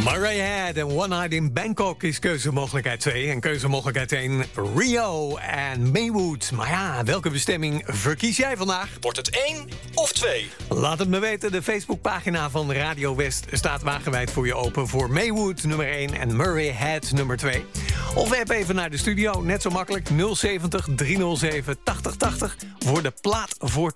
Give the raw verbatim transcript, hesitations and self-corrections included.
Mariah en One Night in Bangkok is keuzemogelijkheid twee. En keuzemogelijkheid één, Rio en Maywood. Maar ja, welke bestemming verkies jij vandaag? Wordt het één of twee? Laat het me weten. De Facebookpagina van Radio West staat wagenwijd voor je open... voor Maywood nummer één en Murray Head nummer twee. Of app even naar de studio. Net zo makkelijk nul zeventig driehonderdzeven tachtig tachtig voor de plaat voor